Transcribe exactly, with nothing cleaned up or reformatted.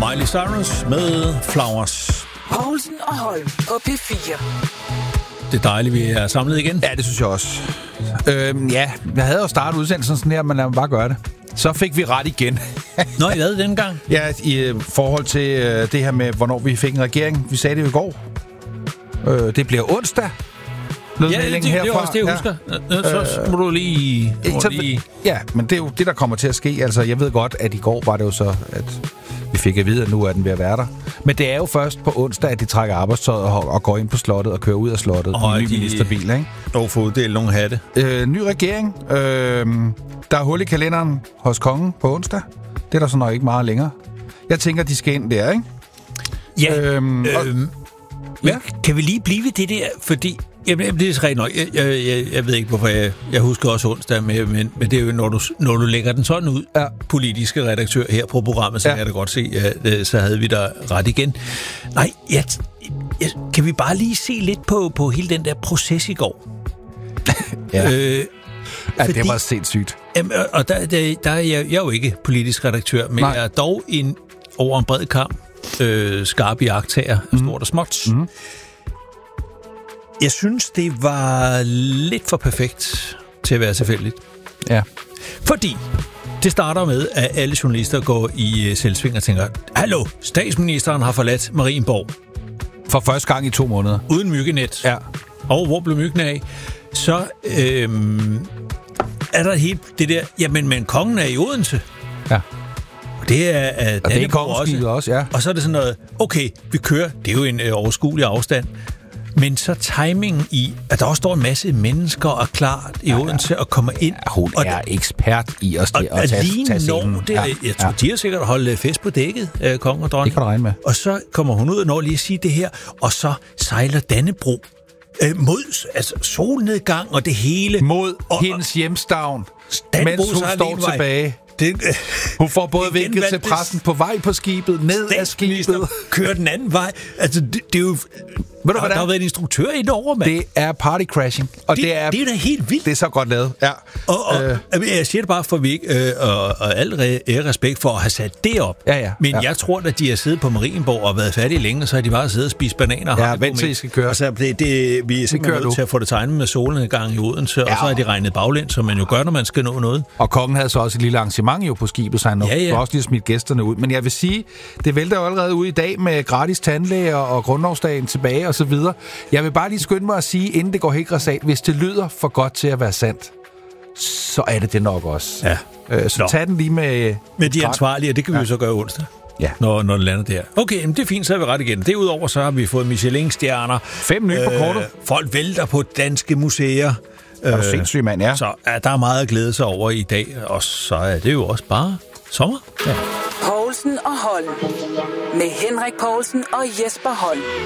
Miley Cyrus med Flowers. Poulsen og Holm på P fire. Det er dejligt, vi er samlet igen. Ja, det synes jeg også. Øhm, ja, jeg havde jo startet udsendelsen sådan her, men lad mig bare gøre det. Så fik vi ret igen. Nå, I lavede den gang? Ja, i øh, forhold til øh, det her med, hvornår vi fik en regering. Vi sagde det jo i går. Øh, det bliver onsdag. Ja, det, det er også det, jeg husker. Ja. Så, så må du lige... Må så, lige... Ja, men det er jo det, der kommer til at ske. Altså, jeg ved godt, at i går var det jo så, at vi fik at vide, at nu er den ved at være der. Men det er jo først på onsdag, at de trækker arbejdstøjet og, og går ind på slottet og kører ud af slottet. Og en ny de... ministerbil, ikke? Og få uddelt nogle hatte. Øh, ny regering. Øh, der er hul i kalenderen hos kongen på onsdag. Det er der så nok ikke meget længere. Jeg tænker, de skal ind der, ikke? Ja. Øhm, øhm, og, ja. Kan vi lige blive ved det der? Fordi... Jamen, det er rigtig nok. Jeg, jeg, jeg, jeg ved ikke, hvorfor jeg... Jeg husker også onsdag, men, men, men det er jo, når du, når du lægger den sådan ud, ja. Politiske redaktør her på programmet, så ja. Kan jeg da godt se, at så havde vi da ret igen. Nej, jeg, jeg, kan vi bare lige se lidt på, på hele den der proces i går? ja. Øh, ja, det var sindssygt. Jamen, og der, der, der er jeg, jeg er jo ikke politisk redaktør, men Nej. Jeg er dog en, over en bred kamp øh, skarp iagttager, mm. stort og småt. Mm. Jeg synes, det var lidt for perfekt til at være tilfældigt. Ja. Fordi det starter med, at alle journalister går i selvsving og tænker, hallo, statsministeren har forladt Marienborg. For første gang i to måneder. Uden myggenet. Ja. Og hvor blev myggen af? Så øhm, er der helt det der, jamen, men kongen er i Odense. Ja. Og det er, at og det er kongeskibet også, ja. Og så er det sådan noget, okay, vi kører, det er jo en øh, overskuelig afstand. Men så timingen i, at der også står en masse mennesker og klar i ja, Odense ja. Og kommer ind. Ja, hun og er d- ekspert i at, og, at tage, lige tage scenen. Det, ja, jeg tror, ja. De har sikkert holdt fest på dækket, øh, kongen og dronning. Det kan du regne med. Og så kommer hun ud og når lige at sige det her, og så sejler Dannebro øh, mod altså, solnedgang og det hele. Mod og, hendes hjemstavn, mens hun står tilbage. Det, øh, hun får både vinket til pressen på vej på skibet, ned af skibet. Kører den anden vej. Altså, det, det er jo... Ved du, der, der har været en instruktør i over, mand. Det er party crashing. Og det, det, er, det er da helt vildt. Det er så godt lavet. Ja. Og, og, øh. Jeg siger det bare for, vi ikke, øh, og, og al re- respekt for at have sat det op. Ja, ja, Men ja. jeg tror, at de har siddet på Marienborg og været færdige længe, og så har de bare siddet og spist bananer. Ja, vent til I skal køre. Og så det, det, vi er simpelthen nødt til at få det tegnet med solnedgang i Odense, ja. Og så har de regnet baglænd, som man jo gør, når man skal nå noget. Og kongen havde så også et lille arrangement jo på skibet, så han ja, ja. også lige smidt gæsterne ud. Men jeg vil sige, det vælter jo allerede ud i dag med gratis tandlæger og grundlovsdagen tilbage og så videre. Jeg vil bare lige skynde mig at sige, inden det går helt græsat, hvis det lyder for godt til at være sandt, så er det det nok også. Ja. Øh, så Nå. tag den lige med... Med de ansvarlige, og det kan vi ja. jo så gøre onsdag. Ja. Når, når det lander der. Okay, men det er fint, så er vi ret igen. Derudover så har vi fået Michelin-stjerner. Fem nye øh, på kortet. Folk vælter på danske museer. Er du sindssyg, mand, ja. Så ja, der er meget at glæde sig over i dag, og så er det jo også bare sommer. Ja. Poulsen og Holm. Med Henrik Poulsen og Jesper Holm.